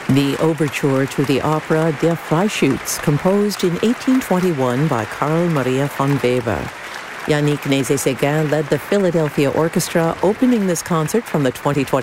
The overture to the opera Der Freischütz, composed in 1821 by Carl Maria von Weber. Yannick Nézet-Séguin led the Philadelphia Orchestra, opening this concert from the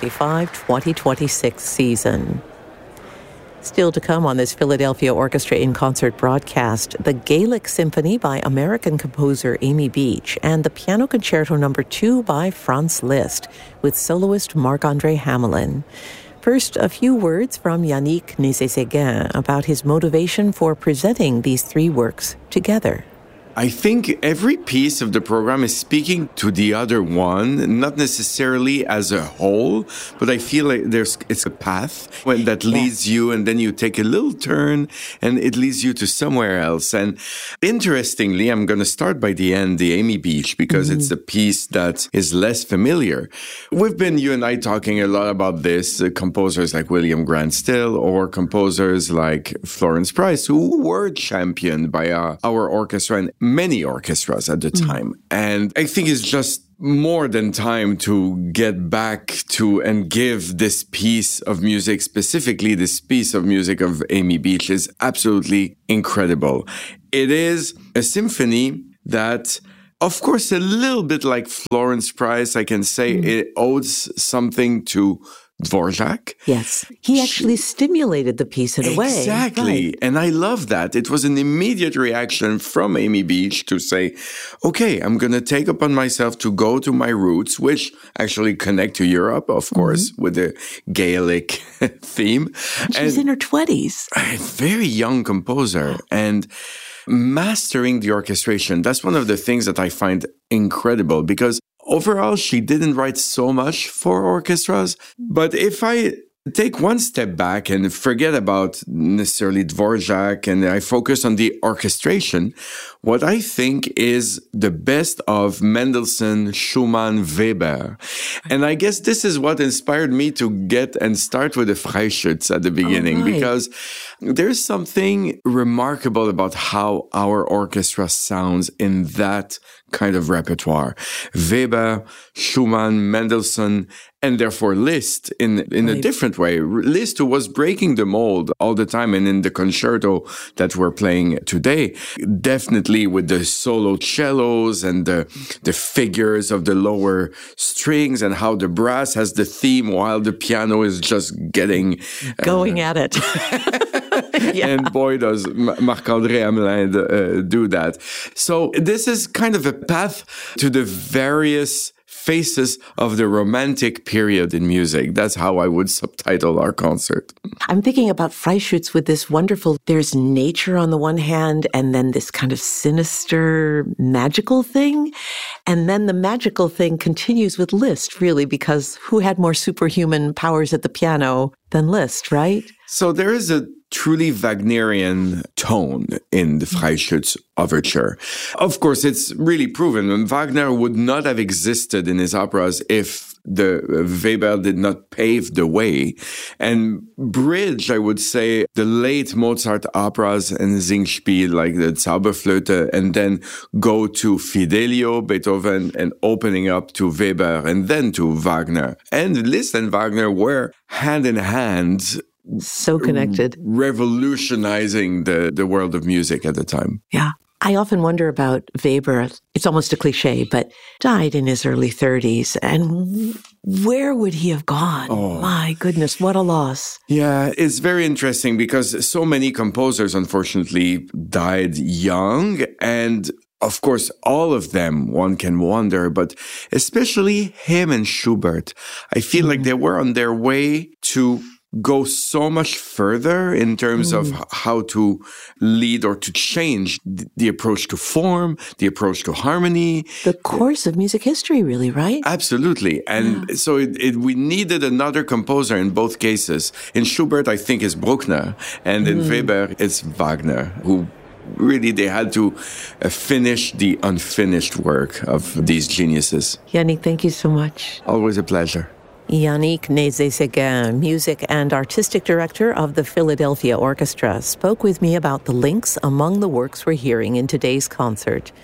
2025-2026 season. Still to come on this Philadelphia Orchestra in Concert broadcast, the Gaelic Symphony by American composer Amy Beach and the Piano Concerto No. 2 by Franz Liszt with soloist Marc-André Hamelin. First, a few words from Yannick Nézet-Séguin about his motivation for presenting these three works together. I think every piece of the program is speaking to the other one, not necessarily as a whole, but I feel like it's a path that leads you, and then you take a little turn and it leads you to somewhere else. And interestingly, I'm going to start by the end, the Amy Beach, because it's a piece that is less familiar. We've been, you and I, talking a lot about this, composers like William Grant Still or composers like Florence Price, who were championed by our orchestra and many orchestras at the time. And I think it's just more than time to get back to and give this piece of music, specifically this piece of music of Amy Beach, is absolutely incredible. It is a symphony that, of course, a little bit like Florence Price, I can say it owes something to Dvorak. Yes. He actually stimulated the piece in a way. Exactly. Right. And I love that. It was an immediate reaction from Amy Beach to say, okay, I'm going to take upon myself to go to my roots, which actually connect to Europe, of course, with the Gaelic theme. She's in her 20s. A very young composer. And mastering the orchestration, that's one of the things that I find incredible, because overall, she didn't write so much for orchestras. But if I take one step back and forget about necessarily Dvorak and I focus on the orchestration, what I think is the best of Mendelssohn, Schumann, Weber. And I guess this is what inspired me to get and start with the Freischütz at the beginning, because there's something remarkable about how our orchestra sounds in that kind of repertoire. Weber, Schumann, Mendelssohn, and therefore Liszt in a different way. Liszt, who was breaking the mold all the time, and in the concerto that we're playing today, definitely with the solo cellos and the figures of the lower strings and how the brass has the theme while the piano is just getting... going at it. And boy, does Marc-André Hamelin do that. So this is kind of a path to the various phases of the Romantic period in music. That's how I would subtitle our concert. I'm thinking about Freischütz with this wonderful, there's nature on the one hand, and then this kind of sinister, magical thing. And then the magical thing continues with Liszt, really, because who had more superhuman powers at the piano than Liszt, right? So there is a truly Wagnerian tone in the Freischütz overture. Of course, it's really proven. Wagner would not have existed in his operas if the Weber did not pave the way. And bridge, I would say, the late Mozart operas and Singspiel, like the Zauberflöte, and then go to Fidelio, Beethoven, and opening up to Weber, and then to Wagner. And Liszt and Wagner were hand in hand, so connected, revolutionizing the world of music at the time. Yeah. I often wonder about Weber. It's almost a cliche, but died in his early 30s. And where would he have gone? Oh. My goodness, what a loss. Yeah, it's very interesting because so many composers, unfortunately, died young. And of course, all of them, one can wonder, but especially him and Schubert. I feel like they were on their way to go so much further in terms of how to lead or to change the approach to form, the approach to harmony. The course of music history, really, right? Absolutely. And so we needed another composer in both cases. In Schubert, I think it's Bruckner, and in Weber, it's Wagner, who really, they had to finish the unfinished work of these geniuses. Yannick, thank you so much. Always a pleasure. Yannick Nézet-Séguin, music and artistic director of the Philadelphia Orchestra, spoke with me about the links among the works we're hearing in today's concert.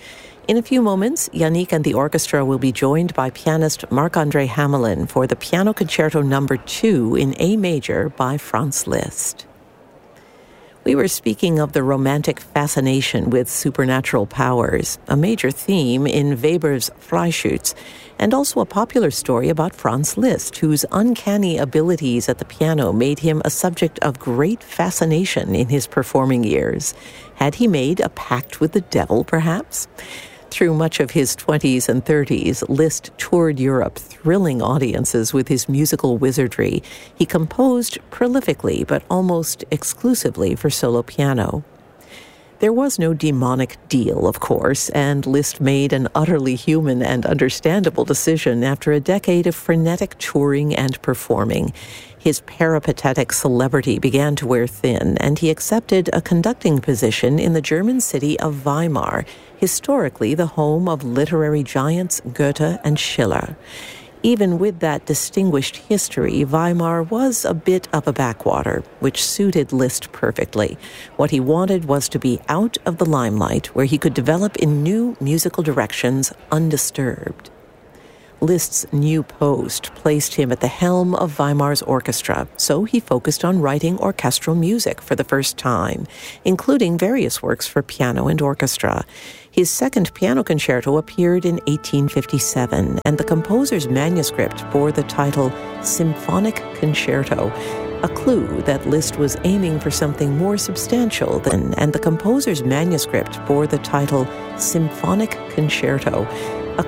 In a few moments, Yannick and the orchestra will be joined by pianist Marc-André Hamelin for the Piano Concerto No. 2 in A major by Franz Liszt. We were speaking of the romantic fascination with supernatural powers, a major theme in Weber's Freischütz, and also a popular story about Franz Liszt, whose uncanny abilities at the piano made him a subject of great fascination in his performing years. Had he made a pact with the devil, perhaps? Through much of his 20s and 30s, Liszt toured Europe, thrilling audiences with his musical wizardry. He composed prolifically, but almost exclusively for solo piano. There was no demonic deal, of course, and Liszt made an utterly human and understandable decision after a decade of frenetic touring and performing. His peripatetic celebrity began to wear thin, and he accepted a conducting position in the German city of Weimar, historically the home of literary giants Goethe and Schiller. Even with that distinguished history, Weimar was a bit of a backwater, which suited Liszt perfectly. What he wanted was to be out of the limelight, where he could develop in new musical directions undisturbed. Liszt's new post placed him at the helm of Weimar's orchestra, so he focused on writing orchestral music for the first time, including various works for piano and orchestra. His second piano concerto appeared in 1857, and the composer's manuscript bore the title Symphonic Concerto, a clue that Liszt was aiming for something more substantial than, and the composer's manuscript bore the title Symphonic Concerto,